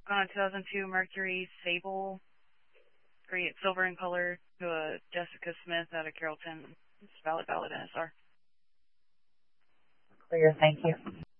2002 Mercury Sable, silver in color, to a Jessica Smith out of Carrollton. It's valid NSR. Clear, thank you.